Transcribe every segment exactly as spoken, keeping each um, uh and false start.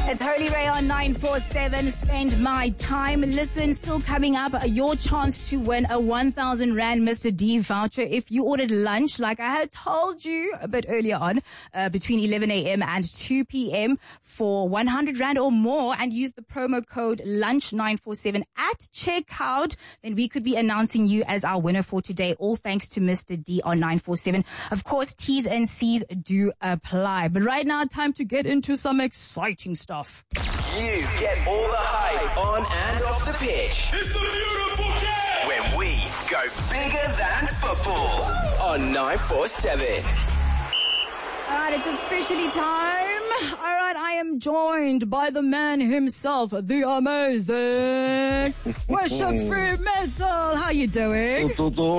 It's Holy Ray on nine four seven. Spend my time. Listen, still coming up, your chance to win a one thousand Rand Mister D voucher if you ordered lunch, like I had told you a bit earlier on, uh, between eleven a.m. and two p.m. for one hundred Rand or more, and use the promo code lunch nine four seven at checkout. Then we could be announcing you as our winner for today, all thanks to Mister D on nine four seven. Of course, T's and C's do apply. But right now, time to get into some exciting stuff. You get all the hype on and off the pitch. It's the beautiful game when we go bigger than football on nine four seven. All right, it's officially time. All right, I am joined by the man himself, the amazing Worship Fremantle. How you doing? I'm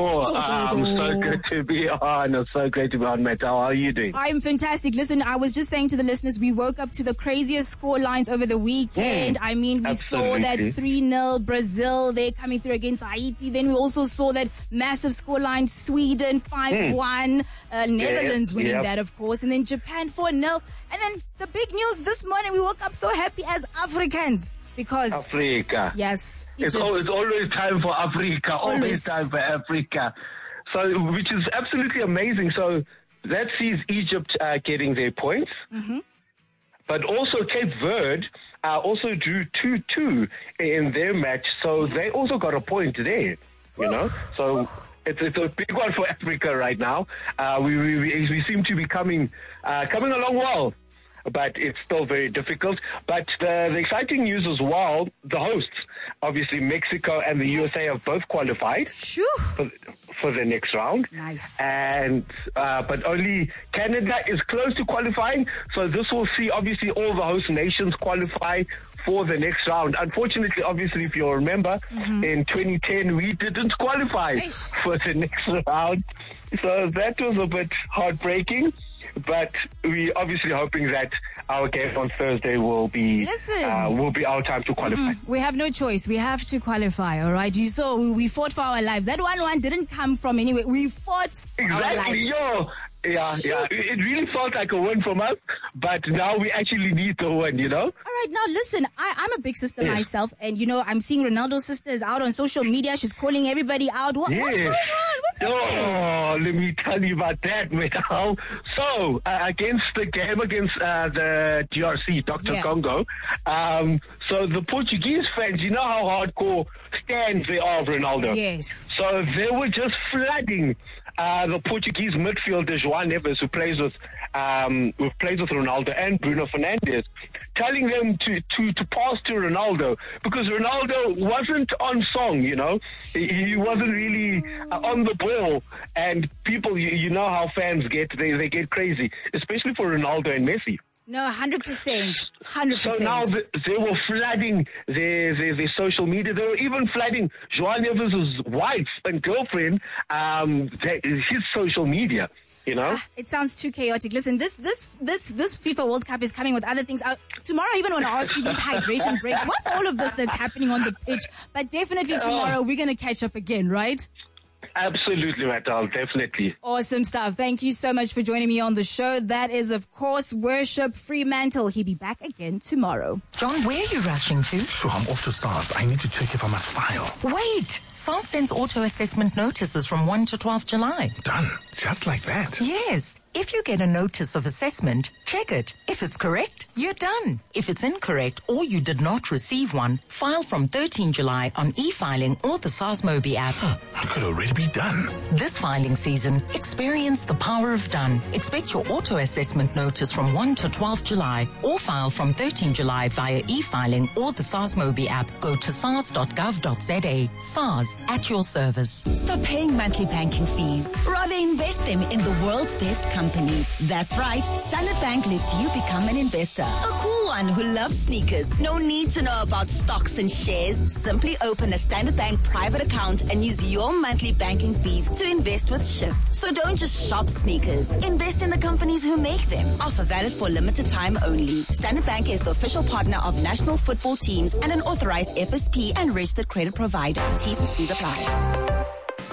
so good to be on. It's so great to be on, Metal. How are you doing? I'm fantastic. Listen, I was just saying to the listeners, we woke up to the craziest score lines over the weekend. Mm, I mean, we absolutely. saw that three nil Brazil, they're coming through against Haiti. Then we also saw that massive score line, Sweden five one, mm. uh, Netherlands yeah, winning yep. that, of course. And then Japan four nil. And then the big news this morning, we woke up so happy as Africans. Because Africa. Yes. It's, al- it's always time for Africa. Always. always time for Africa. So, which is absolutely amazing. So that sees Egypt uh, getting their points. Mm-hmm. But also Cape Verde uh, also drew two two in their match. So yes. they also got a point there, you know. So it's, it's a big one for Africa right now. Uh, we, we, we seem to be coming, uh, coming along well. But it's still very difficult. But the, the exciting news as well, the hosts, obviously Mexico and the yes. U S A have both qualified for, for the next round. Nice. And uh, but only Canada is close to qualifying. So this will see obviously all the host nations qualify for the next round. Unfortunately, obviously, if you'll remember, mm-hmm. in twenty ten we didn't qualify Eish. for the next round. So that was a bit heartbreaking. But we obviously hoping that our game on Thursday will be uh, will be our time to qualify. Mm-hmm. We have no choice. We have to qualify, all right? You saw we, we fought for our lives. That one one didn't come from anywhere. We fought exactly. our lives. Yo. Yeah, yeah. It really felt like a win from us, but now we actually need the win, you know? All right, now listen, I, I'm a big sister yes. myself, and you know, I'm seeing Ronaldo's sister is out on social media. She's calling everybody out. What, yes. What's going on? What's happening? Oh, let me tell you about that, Metal. So, uh, against the game against uh, the D R C, Doctor Yeah. Congo, um, so the Portuguese fans, you know how hardcore stands they are of Ronaldo? Yes. So they were just flooding Uh, the Portuguese midfielder João Neves, who plays with um, who plays with Ronaldo and Bruno Fernandes, telling them to, to, to pass to Ronaldo because Ronaldo wasn't on song, you know, he, he wasn't really uh, on the ball, and people, you, you know how fans get, they they get crazy, especially for Ronaldo and Messi. No, one hundred percent. one hundred percent. So now the, they were flooding their, their, their social media. They were even flooding João Neves' wife and girlfriend, um, their, his social media. You know? Ah, it sounds too chaotic. Listen, this this this this FIFA World Cup is coming with other things. Uh, tomorrow I even want to ask you these hydration breaks. What's all of this that's happening on the pitch? But definitely tomorrow we're going to catch up again, right? Absolutely, Metal, definitely. Awesome stuff. Thank you so much for joining me on the show. That is, of course, Worship Fremantle. He'll be back again tomorrow. John, where are you rushing to? Sure, I'm off to SARS. I need to check if I must file. Wait! SARS sends auto-assessment notices from first to twelfth July. Done. Just like that? Yes. If you get a notice of assessment, check it. If it's correct, you're done. If it's incorrect or you did not receive one, file from thirteenth July on e-filing or the SARS Mobi app. Huh, I could already be done. This filing season, experience the power of done. Expect your auto-assessment notice from first to twelfth July or file from thirteenth July via e-filing or the SARS Mobi app. Go to sars dot gov dot za. SARS, at your service. Stop paying monthly banking fees. Rather invest them in the world's best companies. That's right. Standard Bank lets you become an investor. A cool one who loves sneakers. No need to know about stocks and shares. Simply open a Standard Bank private account and use your monthly banking fees to invest with Shift. So don't just shop sneakers. Invest in the companies who make them. Offer valid for limited time only. Standard Bank is the official partner of national football teams and an authorized F S P and registered credit provider. T's and C's apply.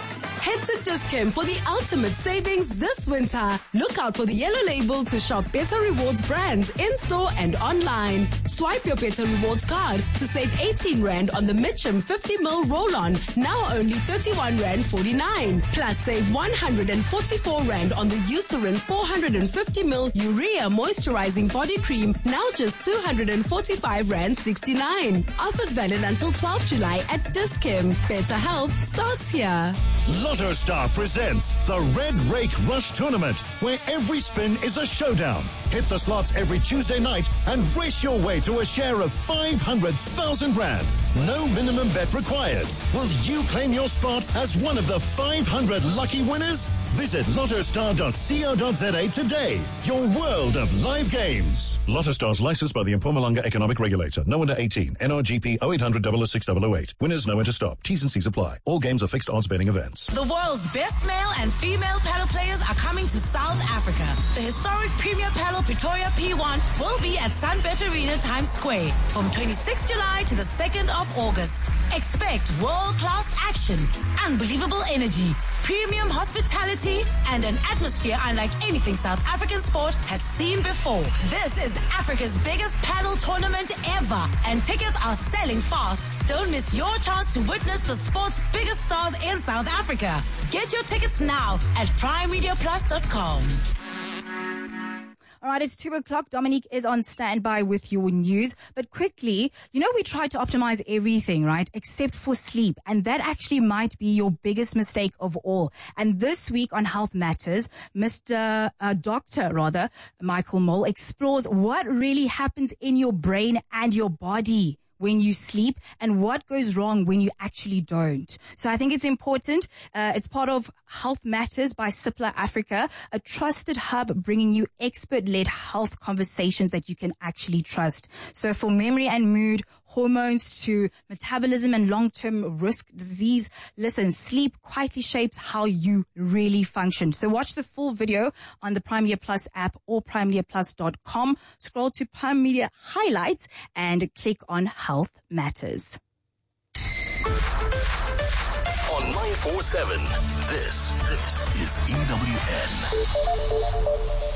Head to Dis-Chem for the ultimate savings this winter. Look out for the yellow label to shop Better Rewards brands in-store and online. Swipe your Better Rewards card to save eighteen rand on the Mitchum fifty milliliter roll-on, now only thirty-one rand forty-nine. Plus save one hundred forty-four rand on the Eucerin four hundred fifty milliliter urea moisturizing body cream, now just two hundred forty-five rand sixty-nine. Offers valid until twelfth July at Dis-Chem. Better health starts here. Lotto Star presents the Red Rake Rush Tournament, where every spin is a showdown. Hit the slots every Tuesday night and race your way to a share of five hundred thousand rand. No minimum bet required. Will you claim your spot as one of the five hundred lucky winners? Visit lotto star dot co dot za today. Your world of live games. Lotto Star's licensed by the Mpumalanga Economic Regulator. No under eighteen. N R G P oh eight hundred, double oh six, double oh eight. Winners know when to stop. T's and C's apply. All games are fixed odds betting events. The world's best male and female paddle players are coming to South Africa. The historic Premier Paddle Pretoria P one will be at Sunbet Arena Times Square from twenty-sixth July to the second of August. Expect world-class action, unbelievable energy, premium hospitality, and an atmosphere unlike anything South African sport has seen before. This is Africa's biggest paddle tournament ever, and tickets are selling fast. Don't miss your chance to witness the sport's biggest stars in South Africa. Get your tickets now at prime media plus dot com. All right, it's two o'clock. Dominique is on standby with your news. But quickly, you know, we try to optimize everything, right? Except for sleep. And that actually might be your biggest mistake of all. And this week on Health Matters, Mister Uh, Doctor, rather, Michael Mole explores what really happens in your brain and your body when you sleep and what goes wrong when you actually don't. So I think it's important. Uh, it's part of Health Matters by Cipla Africa, a trusted hub bringing you expert-led health conversations that you can actually trust. So for memory and mood, hormones to metabolism and long-term risk disease, listen, sleep quietly shapes how you really function. So watch the full video on the Prime Media Plus app or prime media plus dot com. Scroll to Prime Media Highlights and click on Health Matters. On nine four seven, this, this is E W N.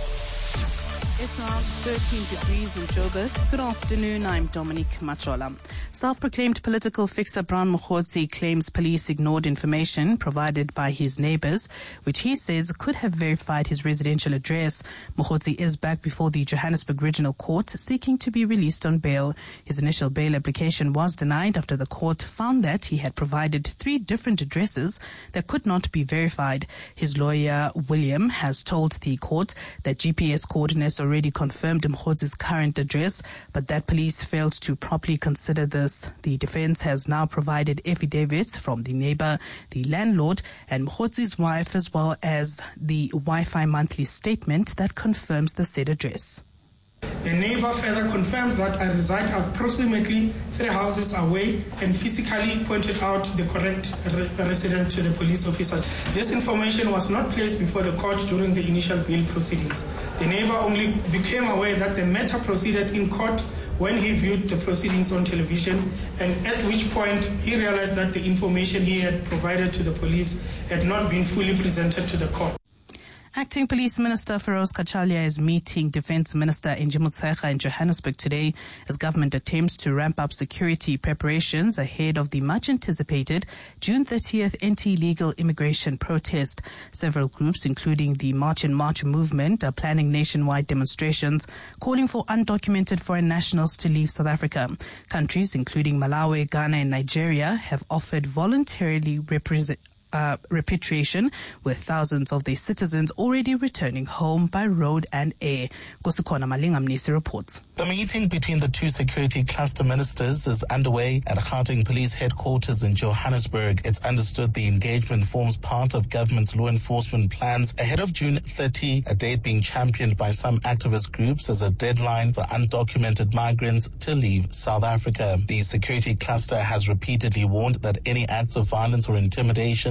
It's around thirteen degrees in Joburg. Good afternoon, I'm Dominique Machola. Self-proclaimed political fixer Brown Mokgotsi claims police ignored information provided by his neighbors, which he says could have verified his residential address. Mokgotsi is back before the Johannesburg Regional Court seeking to be released on bail. His initial bail application was denied after the court found that he had provided three different addresses that could not be verified. His lawyer, William, has told the court that G P S coordinates already confirmed Mkhotsi's current address, but that police failed to properly consider this. The defense has now provided affidavits from the neighbor, the landlord, and Mkhotsi's wife, as well as the Wi-Fi monthly statement that confirms the said address. The neighbor further confirmed that I reside approximately three houses away and physically pointed out the correct re- residence to the police officer. This information was not placed before the court during the initial bail proceedings. The neighbor only became aware that the matter proceeded in court when he viewed the proceedings on television, and at which point he realized that the information he had provided to the police had not been fully presented to the court. Acting Police Minister Feroz Kachalia is meeting Defence Minister Angie Motshekga in Johannesburg today as government attempts to ramp up security preparations ahead of the much-anticipated June thirtieth anti-illegal immigration protest. Several groups, including the March and March movement, are planning nationwide demonstrations calling for undocumented foreign nationals to leave South Africa. Countries, including Malawi, Ghana and Nigeria, have offered voluntarily represent Uh, repatriation, with thousands of their citizens already returning home by road and air. Kosikona Malinga Mnisi reports. The meeting between the two security cluster ministers is underway at Gauteng Police Headquarters in Johannesburg. It's understood the engagement forms part of government's law enforcement plans ahead of June thirtieth, a date being championed by some activist groups as a deadline for undocumented migrants to leave South Africa. The security cluster has repeatedly warned that any acts of violence or intimidation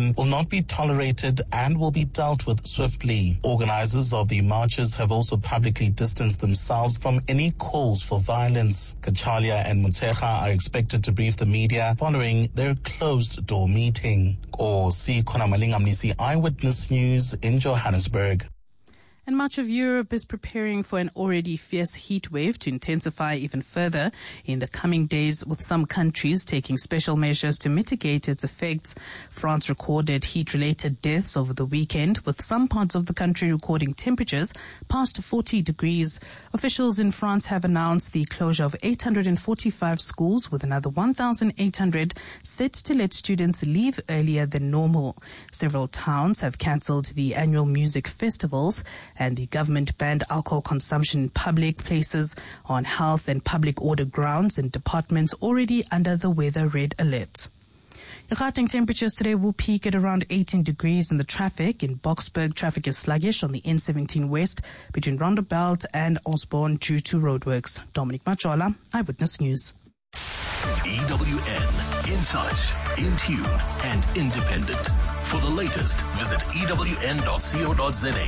vandalism will not be tolerated and will be dealt with swiftly. Organizers of the marches have also publicly distanced themselves from any calls for violence. Kachalia and Mutsecha are expected to brief the media following their closed-door meeting. Or see Konamalingamnisi Eyewitness News in Johannesburg. And much of Europe is preparing for an already fierce heat wave to intensify even further in the coming days, with some countries taking special measures to mitigate its effects. France recorded heat-related deaths over the weekend, with some parts of the country recording temperatures past forty degrees. Officials in France have announced the closure of eight hundred forty-five schools, with another one thousand eight hundred set to let students leave earlier than normal. Several towns have cancelled the annual music festivals, and the government banned alcohol consumption in public places, on health and public order grounds, and departments already under the weather red alert. Gauteng temperatures today will peak at around eighteen degrees in the traffic. In Boksburg, traffic is sluggish on the N seventeen West between Rondebelt and Osborne due to roadworks. Dominic Machola, Eyewitness News. E W N, in touch, in tune, and independent. For the latest, visit E W N dot co dot za.